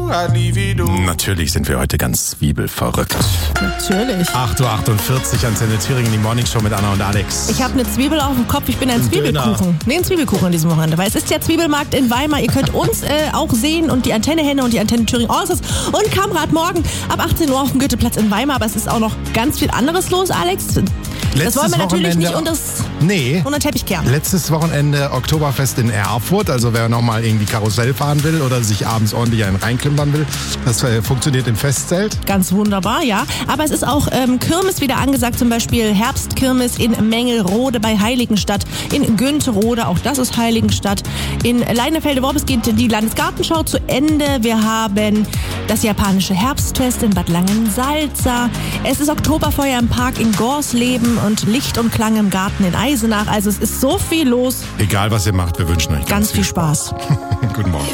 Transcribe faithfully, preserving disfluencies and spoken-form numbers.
Natürlich sind wir heute ganz zwiebelverrückt. Natürlich. acht Uhr achtundvierzig, Antenne Thüringen, die Morningshow mit Anna und Alex. Ich habe eine Zwiebel auf dem Kopf, ich bin ein, ein Zwiebelkuchen. Döner. Nee, ein Zwiebelkuchen an diesem Wochenende, weil es ist der Zwiebelmarkt in Weimar. Ihr könnt uns äh, auch sehen und die Antenne Henne und die Antenne Thüringen Allstars und Kamerad morgen ab achtzehn Uhr auf dem Goetheplatz in Weimar. Aber es ist auch noch ganz viel anderes los, Alex. Letztes das wollen wir natürlich Wochenende, nicht unter nee, den Teppich kehren. Letztes Wochenende Oktoberfest in Erfurt. Also wer nochmal irgendwie Karussell fahren will oder sich abends ordentlich einen reinklimpern will, das äh, funktioniert im Festzelt. Ganz wunderbar, ja. Aber es ist auch ähm, Kirmes wieder angesagt, zum Beispiel Herbstkirmes in Mengelrode bei Heiligenstadt, in Günterode, auch das ist Heiligenstadt. In Leinefelde-Worbis geht die Landesgartenschau zu Ende. Wir haben das japanische Herbstfest in Bad Langensalza. Es ist Oktoberfeuer im Park in Gorsleben und Licht und Klang im Garten in Eisenach. Also es ist so viel los. Egal was ihr macht, wir wünschen euch ganz, ganz viel Spaß. Guten Morgen.